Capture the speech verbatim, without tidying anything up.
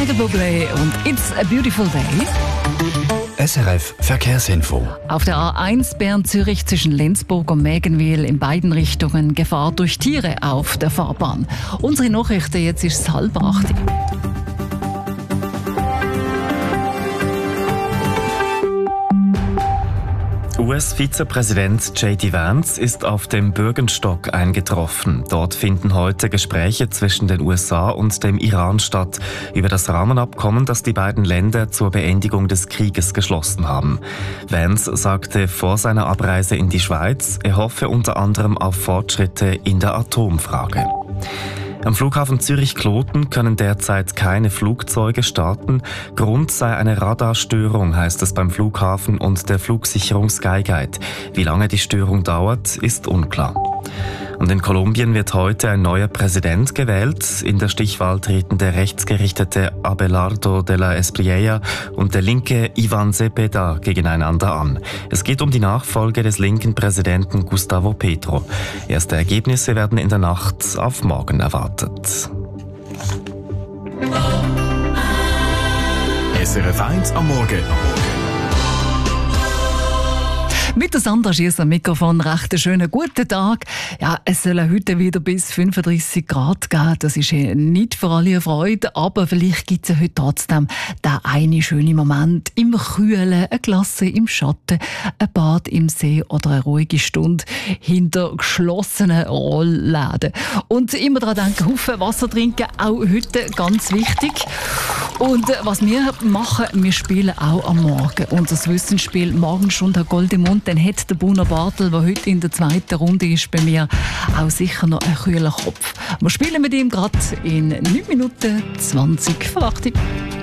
Michael Bublé und It's a Beautiful Day. S R F Verkehrsinfo. Auf der A eins Bern-Zürich zwischen Lenzburg und Mägenwil in beiden Richtungen Gefahr durch Tiere auf der Fahrbahn. Unsere Nachrichten, jetzt ist es halb acht. U S-Vizepräsident J D Vance ist auf dem Bürgenstock eingetroffen. Dort finden heute Gespräche zwischen den U S A und dem Iran statt über das Rahmenabkommen, das die beiden Länder zur Beendigung des Krieges geschlossen haben. Vance sagte vor seiner Abreise in die Schweiz, er hoffe unter anderem auf Fortschritte in der Atomfrage. Am Flughafen Zürich-Kloten können derzeit keine Flugzeuge starten. Grund sei eine Radarstörung, heißt es beim Flughafen und der Flugsicherung Skyguide. Wie lange die Störung dauert, ist unklar. Und in Kolumbien wird heute ein neuer Präsident gewählt. In der Stichwahl treten der rechtsgerichtete Abelardo de la Espriella und der linke Ivan Cepeda gegeneinander an. Es geht um die Nachfolge des linken Präsidenten Gustavo Petro. Erste Ergebnisse werden in der Nacht auf morgen erwartet. S R F eins am Morgen. Mit der Sandra Schiess am Mikrofon, recht einen schönen guten Tag. Ja, es soll heute wieder bis fünfunddreissig Grad geben. Das ist nicht für alle eine Freude, aber vielleicht gibt es heute trotzdem den einen schönen Moment im Kühlen, eine Glasse im Schatten, ein Bad im See oder eine ruhige Stunde hinter geschlossenen Rollläden. Und immer daran denken, Haufen Wasser trinken, auch heute ganz wichtig. Und was wir machen, wir spielen auch am Morgen. Unser Wissensspiel «Morgenstunde Gold im Mund». Dann hat der Bruno Bartel, der heute in der zweiten Runde ist, bei mir auch sicher noch einen kühlen Kopf. Wir spielen mit ihm gerade in neun Minuten zwanzig vor acht.